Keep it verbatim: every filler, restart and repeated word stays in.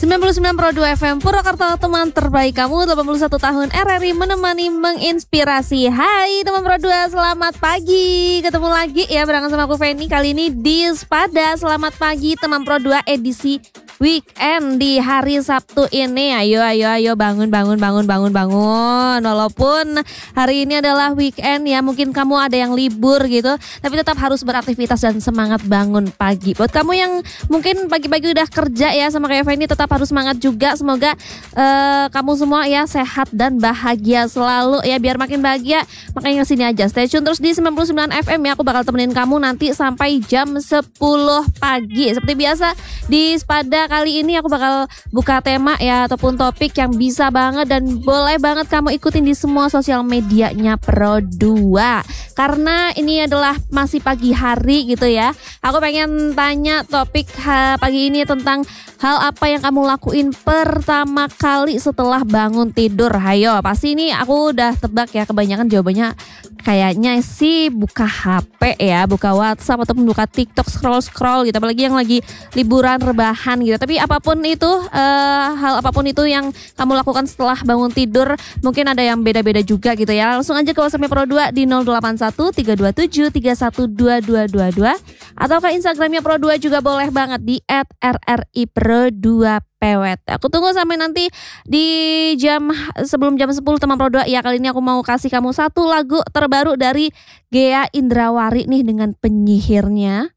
sembilan puluh sembilan koma dua F M Purwakarta, teman terbaik kamu. Delapan puluh satu tahun R R I menemani, menginspirasi. Hai teman Pro dua, selamat pagi. Ketemu lagi ya barengan sama aku Feni. Kali ini di Spada. Selamat pagi teman Pro dua edisi weekend di hari Sabtu ini. Ayo ayo ayo bangun bangun bangun bangun bangun. Walaupun hari ini adalah weekend ya, mungkin kamu ada yang libur gitu, tapi tetap harus beraktivitas dan semangat bangun pagi. Buat kamu yang mungkin pagi-pagi udah kerja ya sama kayak Feni, tetap harus semangat juga. Semoga uh, kamu semua ya sehat dan bahagia selalu ya. Biar makin bahagia makanya kesini aja. Stay tune terus di sembilan puluh sembilan F M ya. Aku bakal temenin kamu nanti sampai jam sepuluh pagi. Seperti biasa di Spada kali ini aku bakal buka tema ya ataupun topik yang bisa banget dan boleh banget kamu ikutin di semua sosial medianya Pro dua. Karena ini adalah masih pagi hari gitu ya. Aku pengen tanya topik ha, pagi ini tentang hal apa yang kamu lakuin pertama kali setelah bangun tidur. Hayo, pasti ini aku udah tebak ya, kebanyakan jawabannya kayaknya sih buka H P ya, buka WhatsApp ataupun buka TikTok, scroll-scroll gitu. Apalagi yang lagi liburan rebahan gitu. Tapi apapun itu, uh, hal apapun itu yang kamu lakukan setelah bangun tidur, mungkin ada yang beda-beda juga gitu ya. Langsung aja ke WhatsApp Pro dua di nol delapan satu tiga dua tujuh tiga satu dua dua dua dua atau ke Instagramnya Pro dua juga boleh banget di et r r i pro dua p w t. Aku tunggu sampai nanti di jam sebelum jam sepuluh teman Pro dua. Ya, kali ini aku mau kasih kamu satu lagu terbaru dari Ghea Indrawari nih dengan penyihirnya.